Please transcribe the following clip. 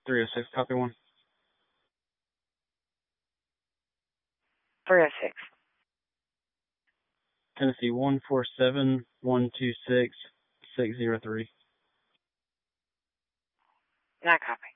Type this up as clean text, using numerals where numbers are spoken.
306, copy one. 306. Tennessee 147-126-603. Not copy.